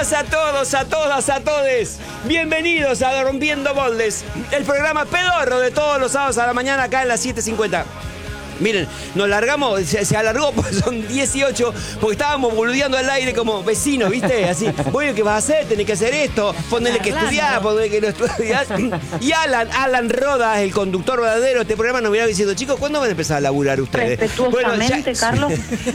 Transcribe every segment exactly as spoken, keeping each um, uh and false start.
días a todos, a todas, a todes. Bienvenidos a Rompiendo Moldes, el programa pedorro de todos los sábados a la mañana acá en las siete cincuenta. Miren, nos largamos, se, se alargó, pues son dieciocho, porque estábamos boludeando al aire como vecinos, ¿viste? Así, bueno, ¿qué vas a hacer? Tenés que hacer esto, ponele que estudiar, ponele que no estudiás. Y Alan, Alan Rodas, el conductor verdadero de este programa, nos viene diciendo, chicos, ¿cuándo van a empezar a laburar ustedes? Respetuosamente, bueno, ya... Carlos.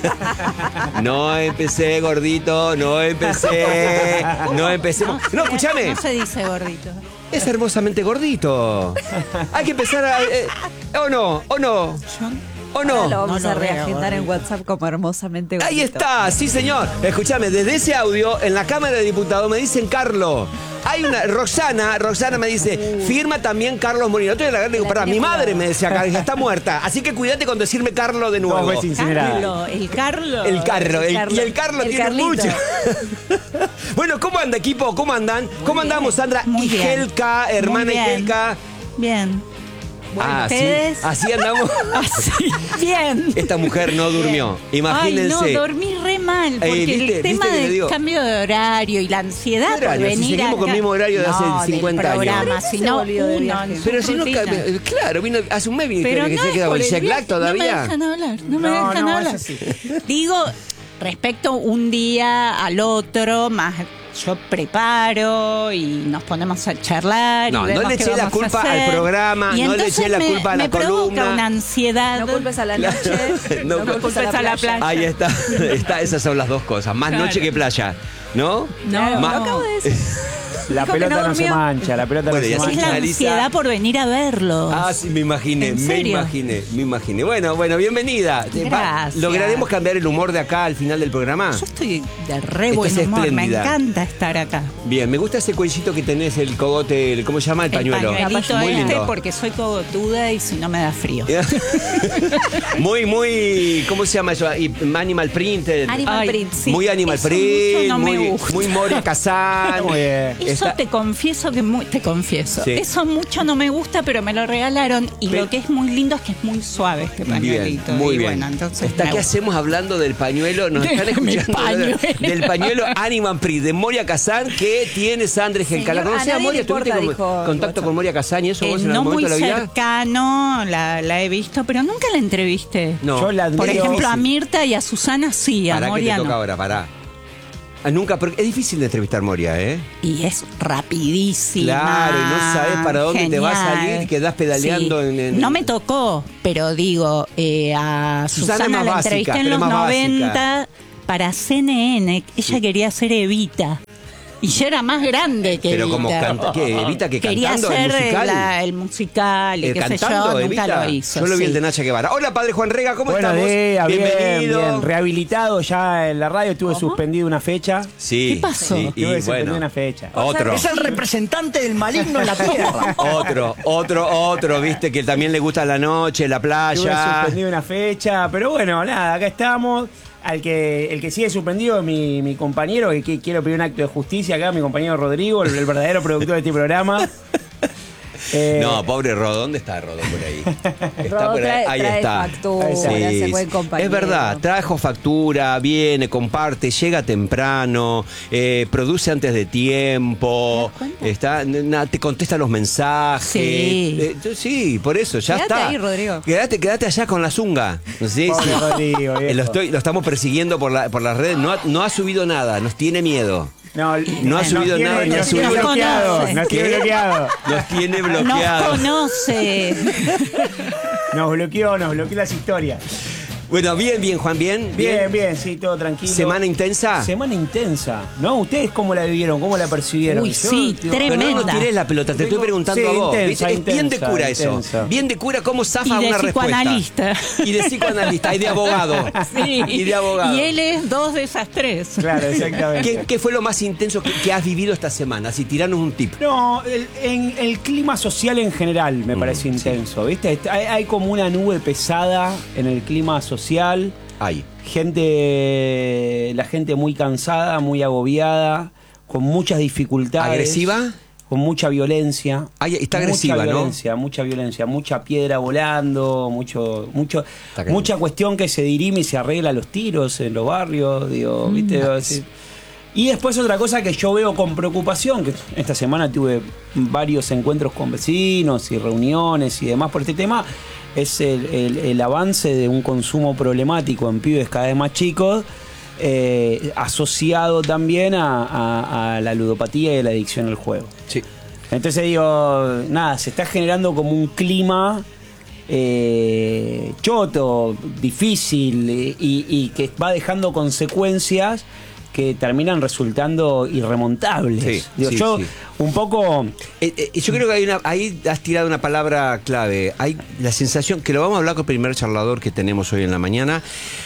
No empecé, gordito, no empecé, no empecé. No, no, escúchame. No se dice gordito. Es hermosamente gordito. Hay que empezar a... Eh, ¿O no? ¿O no? ¿O no? Ahora lo vamos no, no a reagendar veo, en WhatsApp como hermosamente gordito. Ahí está, sí señor. Escúchame, desde ese audio, en la Cámara de Diputados me dicen Carlos. Hay una, Roxana, Roxana me dice, firma también Carlos Molina. Estoy en la digo, pará, mi madre me decía, Carlos, está muerta. Así que cuídate con decirme Carlos de nuevo. No, Carlo, el Carlo. El Carlo, el, Carlo. y el Carlo El tiene Carlito. mucho. Bueno, ¿cómo anda, equipo? ¿Cómo andan? ¿Cómo bien. andamos, Sandra? Muy bien. Igelka, hermana Muy bien. Igelka. Bien. Bueno, Ah, ¿ustedes? sí, así andamos. Así. Bien. Esta mujer no durmió. Imagínense. Ay, no, dormí re mal, porque Eh, ¿viste? el tema ¿Viste que le del digo? cambio de horario y la ansiedad ¿Qué horario? por Si venir seguimos acá. con el mismo horario de hace No, cincuenta del años. programa, Se sino volvió de uno viaje. en su Pero si no, rutina. ca- claro, vino hace un mes vino Pero que no se es queda con por el jet lag viaje, todavía. No me dejan hablar, no me No, dejan no, hablar. es así. Digo, respecto un día al otro, más yo preparo y nos ponemos a charlar. No, y vemos no le qué eché la vamos a culpa al hacer. programa, Y no le entonces eché la me- culpa a la me provoca columna. una ansiedad. No culpes a la noche, No no, culpes a la playa. Ahí está, está, esas son las dos cosas. Más Claro. noche que playa, ¿no? No, Ma- Lo acabo de decir. La Dijo que pelota no no se durmió. mancha, la pelota Bueno, no y se así es mancha. la finaliza. ansiedad por venir a verlos. Ah, sí, me imaginé, ¿En me serio? imaginé, me imaginé. Bueno, bueno, bienvenida. Gracias. ¿Lograremos cambiar el humor de acá al final del programa? Yo estoy de re Estás buen humor, me espléndida. encanta estar acá. Bien, me gusta ese cuellito que tenés, el cogote, el- ¿cómo se llama? El pañuelo. El pañuelito Muy este lindo. porque soy cogotuda y si no me da frío. Muy, muy, ¿cómo se llama eso? Y- Animal Printed. Animal Ay, Print. sí. Muy Animal Eso Print, mucho no me muy, gusta. muy Moria Kazan. Muy bien. Eso Está- te confieso que muy, te confieso. Sí. Eso mucho no me gusta, pero me lo regalaron y Pero- lo que es muy lindo es que es muy suave este pañuelito. Bien, muy y bien. Bueno, entonces Está, me ¿qué gusta. hacemos hablando del pañuelo? Nos están De mi escuchando pañuelo. del pañuelo Animal Print de Moria Kazan que tiene Sandra Igelka. ¿La Señor, conocés a a nadie Moria? le importa, ¿Tuviste dijo con- contacto WhatsApp. con Moria Kazan y eso Eh, vos en no algún muy momento de la vida? cercano, la, la he visto, pero nunca la entrevisté. No. Yo la Por admiro. ejemplo, a Mirta y a Susana sí, a Pará que te Moria toca no. ahora, pará. Ah, nunca, porque es difícil de entrevistar Moria, ¿eh? Y es rapidísima. Claro, y no sabes para dónde te va a genial. salir y quedás pedaleando Sí. en- en- No me tocó, pero digo, eh, a Susana Susana, es más la básica, entrevisté en pero los más noventa para C N N. Ella quería ser Evita. Y yo era más grande que Pero Evita. como canta, ¿qué? ¿Evita que Quería cantando el hacer musical? la- el musical y Eh, qué sé cantando, yo, Evita. nunca lo hizo. Yo lo vi sí. el de Nacha Guevara. Hola, padre Juan Rega, ¿cómo Buenos estamos? días, bien, Bienvenido. bien. Rehabilitado ya en la radio, estuve suspendido una fecha. Sí. ¿Qué pasó? sí, y Estuve suspendido bueno, una fecha. Otro. Es el representante del maligno en la tierra. Otro, otro, otro, viste, que también le gusta la noche, la Estuve playa. suspendido una fecha, pero bueno, nada, acá estamos. Al que, el que sigue suspendido es mi, mi compañero, que, que quiero pedir un acto de justicia acá, mi compañero Rodrigo, el, el verdadero productor de este programa. Eh, No, pobre Rodo, ¿dónde está Rodo por ahí? Está Rodo por ahí, trae- ahí trae está. factura, Ahí hace buen compañero. Es verdad, trajo factura, viene, comparte, llega temprano, eh, produce antes de tiempo, ¿Te das cuenta? está, na- te contesta los mensajes. Sí. Eh, yo- sí, por eso, ya Quédate está. ahí, Rodrigo. Quédate, quédate allá con la zunga. Sí, Pobre sí. Rodrigo, Eh, viejo. Lo, estoy, lo estamos persiguiendo por, la, por las redes. No ha, no ha subido nada, nos tiene miedo. No, No ha nos subido tiene- nada, ni ha Nos tiene subido- bloqueado, conoce. nos tiene ¿Qué? bloqueado. Nos tiene Nos bloqueado. conoce. Nos bloqueó, nos bloqueó las historias. Bueno, bien, bien, Juan, bien. Bien, bien, sí, todo tranquilo. ¿Semana intensa? Semana intensa. ¿No? ¿Ustedes cómo la vivieron? ¿Cómo la percibieron? Uy, sí, tío, tremendo. Pero no, no tires la pelota, te estoy Tengo- preguntando sí, a vos. intensa, ¿viste? Es bien de intensa, cura eso. intensa. Bien de cura, ¿cómo zafa Y de una respuesta? psicoanalista. Y de psicoanalista, y de abogado. Sí. Y de abogado. Y él es dos de esas tres. Claro, exactamente. ¿Qué, qué fue lo más intenso que, que has vivido esta semana? Si tiranos un tip. No, el, en el clima social en general me parece intenso, ¿viste? Hay, hay como una nube pesada en el clima social. Ahí. Gente, la gente muy cansada, muy agobiada, con muchas dificultades. ¿Agresiva? Con mucha violencia. Ay, está mucha agresiva, ¿no? violencia, mucha violencia, mucha piedra volando, mucho, mucho, Está mucha cuestión que se dirime y se arregla a los tiros en los barrios, digo, ¿viste? Mm. Así. Y después otra cosa que yo veo con preocupación, que esta semana tuve varios encuentros con vecinos y reuniones y demás por este tema, es el, el, el avance de un consumo problemático en pibes cada vez más chicos, eh, asociado también a, a, a la ludopatía y a la adicción al juego. Sí. Entonces digo, nada, se está generando como un clima eh, choto, difícil eh, y, y que va dejando consecuencias que terminan resultando irremontables. Sí, Digo, sí, yo sí. un poco... Eh, eh, yo creo que hay una, ahí has tirado una palabra clave. Hay la sensación, que lo vamos a hablar con el primer charlador que tenemos hoy en la mañana.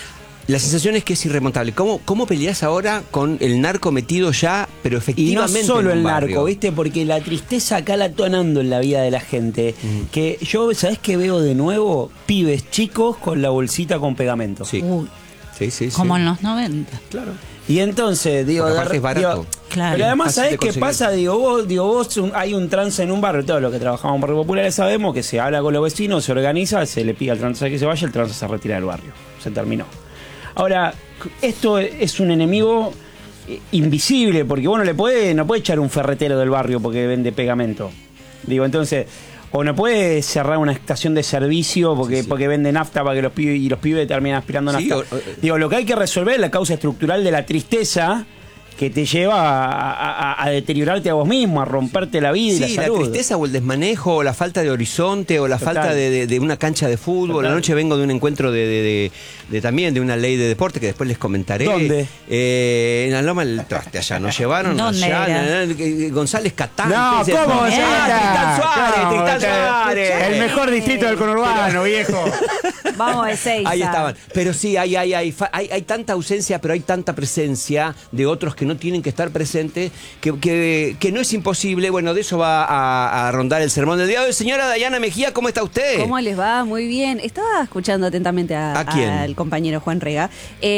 La sensación es que es irremontable. ¿Cómo, cómo peleás ahora con el narco metido ya, pero Y no efectivamente solo en un el barrio? narco, ¿viste? Porque la tristeza acá la atonando en la vida de la gente. Ujú. Que yo, ¿sabés qué veo de nuevo? Pibes chicos con la bolsita con pegamento. Sí. Uy, Sí, sí, sí. como en los noventa. Claro. Y entonces, digo, Porque de aparte es re- barato. digo, Claro. pero además, Fácil ¿sabés de qué conseguir. pasa? Digo, vos, digo, vos un- hay un trance en un barrio, todos los que trabajamos en barrios populares sabemos que se habla con los vecinos, se organiza, se le pide al trance que se vaya, el trance se retira del barrio. Se terminó. Ahora, esto es un enemigo eh, invisible, porque vos no le podés, no podés echar un ferretero del barrio porque vende pegamento. Digo, entonces, o no puede cerrar una estación de servicio porque, Sí, sí. porque vende nafta para que los pibes y los pibes terminan aspirando Sí, nafta. o- o- Digo, lo que hay que resolver es la causa estructural de la tristeza que te lleva a, a- a deteriorarte a vos mismo, a romperte la vida y Sí, la la, salud. tristeza o el desmanejo o la falta de horizonte o la Total. falta de, de- de una cancha de fútbol. Total. Anoche vengo de un encuentro de, de- de- de también de una ley de deporte que después les comentaré. ¿Dónde? Eh, en la Loma del Traste, allá. Nos llevaron ¿Dónde allá. era? na- na- eh, González Catán. No, ¿qué es ¿cómo eso? se Ah, llama? Tristán Suárez, No, Tristán usted- Suárez. El mejor distrito del conurbano, viejo. Vamos a Ezeiza. Ahí estaban. Pero sí, hay, hay, hay, fa- hay, hay tanta ausencia, pero hay tanta presencia de otros que no tienen que estar presentes, que, que, que no es imposible. Bueno, de eso va a, a rondar el sermón del día de hoy. Señora Dayana Mejía, ¿cómo está usted? ¿Cómo les va? Muy bien. Estaba escuchando atentamente a- ¿A quién? al compañero Juan Rega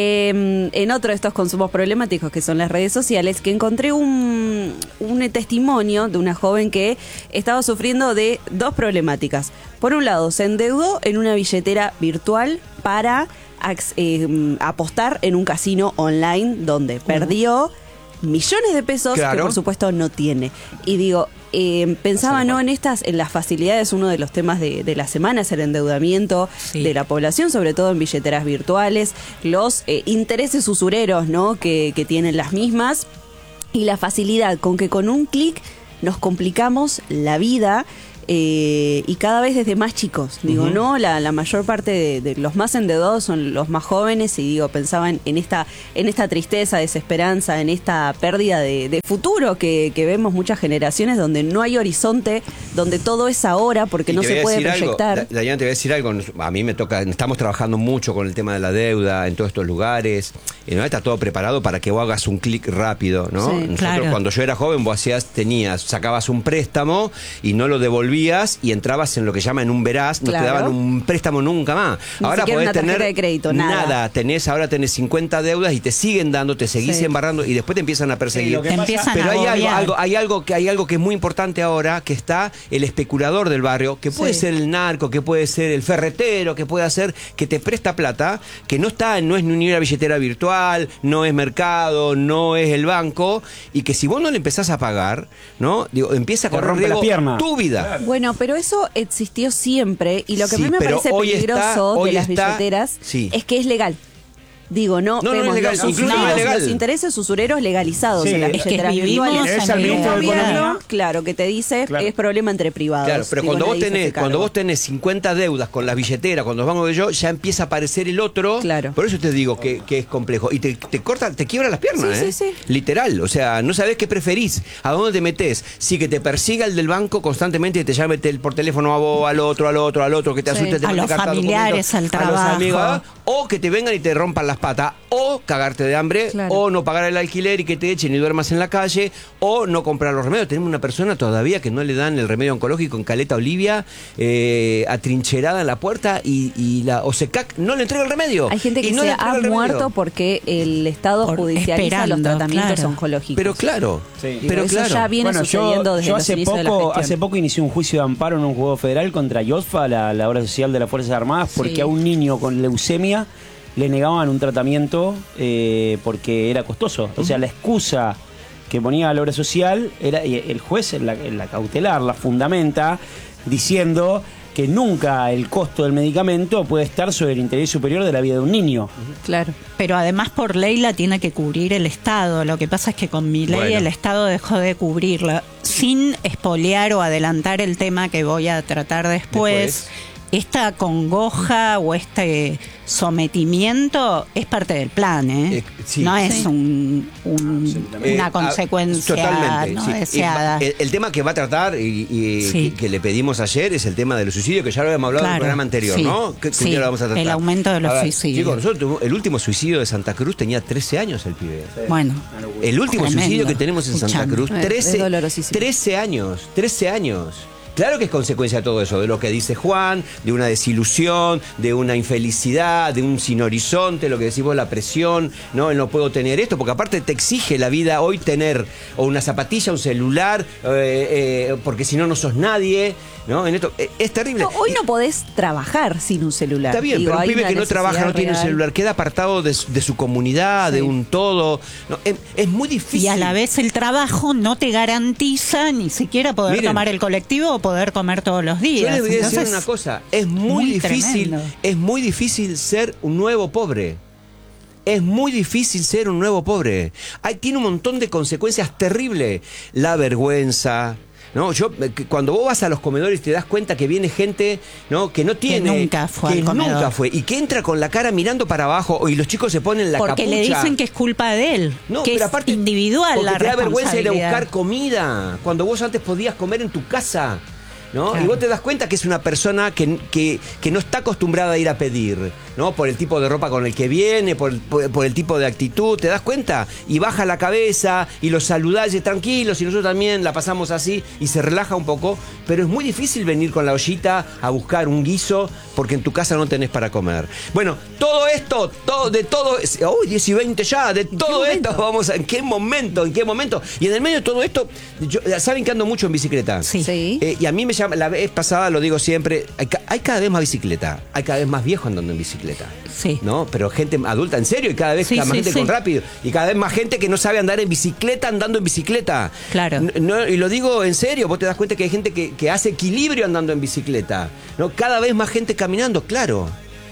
eh, en otro de estos consumos problemáticos que son las redes sociales, que encontré un, un testimonio de una joven que estaba sufriendo de dos problemáticas. Por un lado, se endeudó en una billetera virtual para ax- eh, apostar en un casino online donde perdió millones de pesos Claro. que por supuesto no tiene. Y digo, eh, pensaba no en estas, en las facilidades, uno de los temas de, de la semana es el endeudamiento Sí. de la población, sobre todo en billeteras virtuales, los eh, intereses usureros, ¿no? que, que tienen las mismas y la facilidad con que con un clic nos complicamos la vida. Eh, y cada vez desde más chicos, digo, Ujú. no, la, la mayor parte de, de los más endeudados son los más jóvenes y digo, pensaban en esta, en esta tristeza, desesperanza, en esta pérdida de, de futuro que, que vemos muchas generaciones donde no hay horizonte, donde todo es ahora porque Y no te se voy a puede decir algo, proyectar. Da- Dayana, te voy a decir algo. A mí me toca, estamos trabajando mucho con el tema de la deuda en todos estos lugares. Y no está todo preparado para que vos hagas un clic rápido, ¿no? Sí, Nosotros, claro. cuando yo era joven, vos hacías, tenías, sacabas un préstamo y no lo devolvías y entrabas en lo que llaman un veraz, no Claro. te daban un préstamo nunca más. Ni Ahora siquiera podés una tarjeta tener de crédito, nada. tenés, ahora tenés cincuenta deudas y te siguen dando, te seguís Sí. embarrando y después te empiezan a perseguir. lo que Te pasa- empiezan Pero a hay algo, agobiar. algo, hay algo que hay algo que es muy importante ahora, que está el especulador del barrio, que puede Sí. ser el narco, que puede ser el ferretero, que puede hacer, que te presta plata, que no está, no es ni una billetera virtual, no es mercado, no es el banco, y que si vos no le empezás a pagar, ¿no? Digo, empieza a Te correr rompe la riesgo pierna. tu vida. Bueno, pero eso existió siempre y lo que Sí, a mí me pero parece hoy peligroso está- hoy de las está- billeteras sí. es que es legal. Digo, no, No, no vemos es legal, los, incluso usureros, es legal. los intereses usureros legalizados Sí, en las es que billeteras vivimos virtuales. Es al Y un ministro de gobierno, Economía. claro, que te dice Claro. es problema entre privados. Claro, pero Digo, cuando vos nadie se hace tenés, cargo. cuando vos tenés cincuenta deudas con las billeteras, cuando los bancos de yo, ya empieza a aparecer el otro. Claro. Por eso te digo que, que es complejo. Y te, te corta, te quiebra las piernas, Sí, ¿eh? sí, sí. Literal. O sea, no sabés qué preferís, a dónde te metés. Si que te persiga el del banco constantemente y te llame tel- por teléfono a vos, al otro, al otro, al otro, que te Sí. asuste, te A mande los carta, familiares, documentos, al a los trabajo. amigos, ¿ah? O que te vengan y te rompan las patas, o cagarte de hambre, Claro. o no pagar el alquiler y que te echen y duermas en la calle, o no comprar los remedios. Tenemos una persona todavía que no le dan el remedio oncológico en Caleta Olivia, eh, atrincherada en la puerta, y, y la OSECAC no le entrega el remedio. Hay gente que Y no se le entrega ha el remedio. muerto porque el Estado Por- judicializa los esperando, tratamientos claro. oncológicos. Pero claro, Sí. Digo, pero eso claro. ya viene Bueno, sucediendo yo, desde yo los hace inicios de la poco, gestión. hace poco inicié un juicio de amparo en un juzgado federal contra YOSFA, la, la obra social de las Fuerzas Armadas, porque Sí. a un niño con leucemia le negaban un tratamiento eh, porque era costoso. O sea, la excusa que ponía la obra social era, y el juez en la, en la cautelar la fundamenta diciendo que nunca el costo del medicamento puede estar sobre el interés superior de la vida de un niño. Claro. Pero además por ley la tiene que cubrir el Estado. Lo que pasa es que con mi ley Bueno. el Estado dejó de cubrirla. Sin espolear o adelantar el tema que voy a tratar después, Después. esta congoja o este sometimiento es parte del plan, ¿eh? Eh, sí. No es Sí. un, un- Eh, una ah, consecuencia totalmente, no sí. deseada. El, el tema que va a tratar y, y Sí. que, que le pedimos ayer es el tema de los suicidios, que ya lo habíamos hablado en el Claro, programa anterior, sí. ¿no? Que, que Sí, un día lo vamos a tratar. el aumento de los A ver, suicidios. Chicos, nosotros tuvimos- el último suicidio de Santa Cruz tenía trece años el pibe. Bueno, El último Tremendo. suicidio que tenemos en Santa Escuchame. Cruz, Eh, es trece, dolorosísimo. trece años, trece años. Claro que es consecuencia de todo eso, de lo que dice Juan, de una desilusión, de una infelicidad, de un sin horizonte, lo que decimos, la presión, no, no puedo tener esto, porque aparte te exige la vida hoy tener o una zapatilla, un celular, eh, eh, porque si no, no sos nadie, ¿no? En esto, eh, es terrible. No, hoy no podés trabajar sin un celular. Está bien, Digo, pero un hay pibe una que no trabaja, no necesidad tiene un real. celular, queda apartado de, su- de su comunidad, de Sí. un todo. No, es, es muy difícil. y a la vez el trabajo no te garantiza ni siquiera poder Miren. tomar el colectivo o poder comer todos los Yo días. les voy a decir Entonces, una cosa, es muy, muy difícil, tremendo. es muy difícil ser un nuevo pobre. Es muy difícil ser un nuevo pobre. Hay, tiene un montón de consecuencias terribles. La vergüenza. ¿No? Yo, eh, que cuando vos vas a los comedores te das cuenta que viene gente, ¿no? Que no tiene. nunca fue que al comedor. nunca fue. Y que entra con la cara mirando para abajo y los chicos se ponen la porque capucha. le dicen que es culpa de él, No, que pero es aparte, individual porque la te da vergüenza ir a responsabilidad. buscar comida cuando vos antes podías comer en tu casa, ¿no? Claro. Y vos te das cuenta que es una persona que, que, que no está acostumbrada a ir a pedir, ¿no? Por el tipo de ropa con el que viene, por, por, por el tipo de actitud, ¿te das cuenta? Y baja la cabeza y los saludás y tranquilos y nosotros también la pasamos así y se relaja un poco, pero es muy difícil venir con la ollita a buscar un guiso porque en tu casa no tenés para comer. Bueno, todo esto, todo, de todo, uy, diez y veinte ya, de todo esto vamos a, ¿en qué momento? ¿En qué momento? Y en el medio de todo esto, yo, ¿saben que ando mucho en bicicleta? Sí. Sí. Eh, y a mí me llama, la vez pasada lo digo siempre, hay, ca- hay cada vez más bicicleta, hay cada vez más viejos andando en bicicleta. Sí. ¿No? Pero gente adulta, en serio, y cada vez Sí, más sí, gente sí. con rápido. Y cada vez más gente que no sabe andar en bicicleta andando en bicicleta. Claro. N- no, y lo digo en serio, vos te das cuenta que hay gente que, que hace equilibrio andando en bicicleta. ¿No? Cada vez más gente caminando, claro.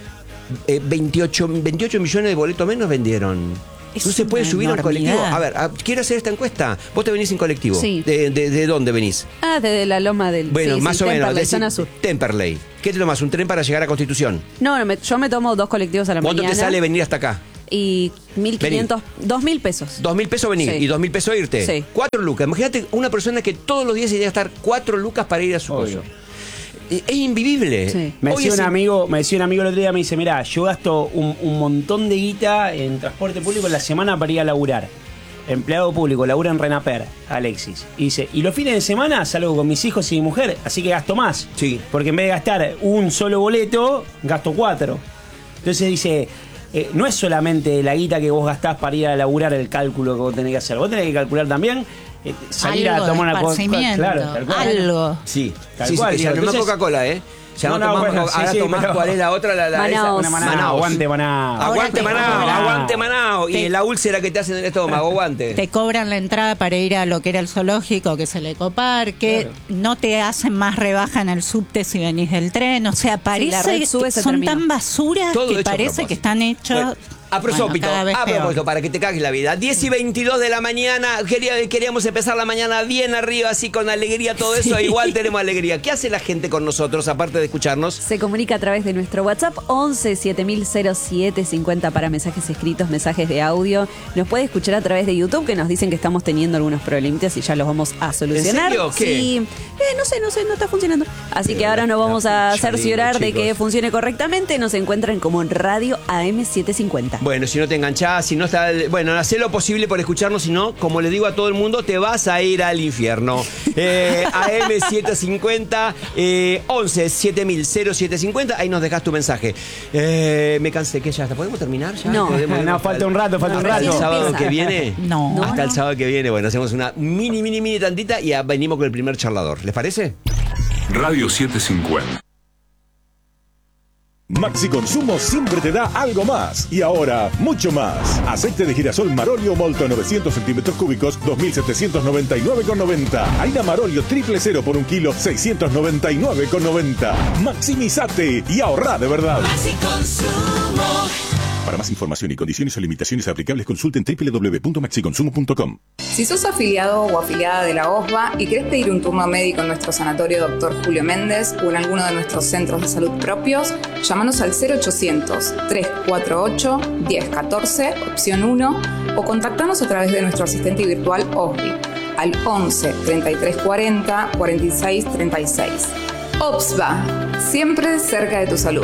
Eh, veintiocho, veintiocho millones de boletos menos vendieron. Es No se puede una subir a un enormidad. colectivo. A ver, a- quiero hacer esta encuesta. Vos te venís en colectivo. Sí. ¿De, de, de dónde venís? Ah, desde la loma del. Bueno, sí, más sí, o menos. Temperley, decí- zona sur. Temperley. ¿Qué te tomas? ¿Un tren para llegar a Constitución? No, no, me- yo me tomo dos colectivos a la ¿Cuánto mañana. te sale venir hasta acá? Y mil quinientos, dos mil pesos. Dos mil pesos venir Sí. y dos mil pesos irte. Sí. Cuatro lucas. Imagínate una persona que todos los días tiene que gastar cuatro lucas para ir a su Obvio. coso. Es es invivible. Sí. Me Hoy decía, es un in- amigo, me decía un amigo el otro día, me dice, mirá, yo gasto un, un montón de guita en transporte público en la semana para ir a laburar. Empleado público, labura en Renaper, Alexis. Y dice, y los fines de semana salgo con mis hijos y mi mujer, así que gasto más. Sí. Porque en vez de gastar un solo boleto, gasto cuatro. Entonces dice, eh, no es solamente la guita que vos gastás para ir a laburar el cálculo que vos tenés que hacer. Vos tenés que calcular también eh, salir Algo a de tomar una co- esparcimiento, Claro, tal cual. algo. Sí. Tal sí, cual, sí, ya digo, tomás entonces- Coca-Cola, ¿eh? Ya no, No, no, tomás bueno, Coca- sí, ahora sí, tomás, pero- ¿cuál es la otra? La, la, Manaos. esa- Una Manaos, Manaos. aguante Manaos. Aguante Ahora te Manaos, cobran. aguante Manaos. Y Te- la úlcera que te hacen en el estómago, aguante. Te cobran la entrada para ir a lo que era el zoológico, que es el ecoparque. Claro. No te hacen más rebaja en el subte si venís del tren. O sea, la parece red sube, se son terminó. tan basuras Todo que hecho a parece propósito. que están hechos. Bueno, a propósito, bueno, cada vez a peor. propósito, para que te cagues la vida. diez y veintidós de la mañana, quería- queríamos empezar la mañana bien arriba, así con alegría, todo eso. Sí. Igual tenemos alegría. ¿Qué hace la gente con nosotros, aparte de escucharnos? Se comunica a través de nuestro WhatsApp once siete mil siete cincuenta para mensajes escritos, mensajes de audio. Nos puede escuchar a través de YouTube, que nos dicen que estamos teniendo algunos problemitas y ya los vamos a solucionar. serio? ¿Qué? Sí. Eh, no sé, no sé, no está funcionando. Así que ahora nos vamos la a pucha cerciorar lindo, de que chicos. funcione correctamente. Nos encuentran como en Radio A M setecientos cincuenta. Bueno, si no te enganchás, si no está... Bueno, hacé lo posible por escucharnos, si no, como le digo a todo el mundo, te vas a ir al infierno. Eh, A M setecientos cincuenta, eh, once siete mil siete cincuenta, ahí nos dejas tu mensaje. Eh, me cansé, ¿qué ya? ¿Hasta podemos terminar ya? No. ¿Podemos- No, falta un rato, falta un ¿Hasta el rato. sábado Empieza. que viene? No. No, Hasta el no. sábado que viene, bueno, hacemos una mini, mini, mini tantita y ah, venimos con el primer charlador. ¿Les parece? Radio setecientos cincuenta. Maxi Consumo siempre te da algo más. Y ahora, mucho más. Aceite de girasol Marolio Molto novecientos centímetros cúbicos, dos mil setecientos noventa y nueve con noventa. Harina Marolio triple cero por un kilo, seiscientos noventa y nueve con noventa. Maximizate y ahorrá de verdad. Maxi Consumo. Para más información y condiciones o limitaciones aplicables, consulten doble u doble u doble u punto maxi consumo punto com. Si sos afiliado o afiliada de la O S B A y querés pedir un turno médico en nuestro sanatorio doctor Julio Méndez o en alguno de nuestros centros de salud propios, llámanos al cero ochocientos, trescientos cuarenta y ocho, diez catorce, opción uno, o contactanos a través de nuestro asistente virtual O S B I al once, treinta y tres cuarenta, cuarenta y seis treinta y seis. O S B A, siempre cerca de tu salud.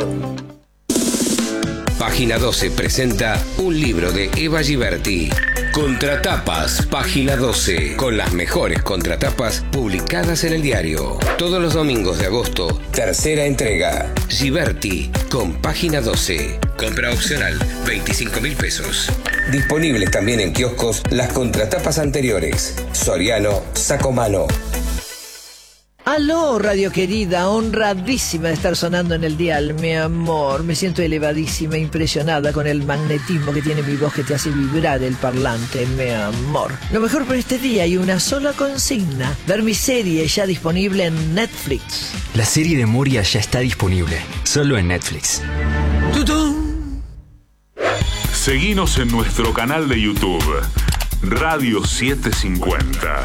Página doce presenta un libro de Eva Giberti. Contratapas, Página doce, con las mejores contratapas publicadas en el diario. Todos los domingos de agosto, tercera entrega. Giberti, con Página doce. Compra opcional, veinticinco mil pesos. Disponibles también en kioscos las contratapas anteriores. Soriano, Sacomano. Aló, radio querida, honradísima de estar sonando en el dial, mi amor. Me siento elevadísima, impresionada con el magnetismo que tiene mi voz que te hace vibrar el parlante, mi amor. Lo mejor por este día hay una sola consigna: ver mi serie ya disponible en Netflix. La serie de Moria ya está disponible, solo en Netflix. ¡Tutún! Seguinos en nuestro canal de YouTube, Radio setecientos cincuenta.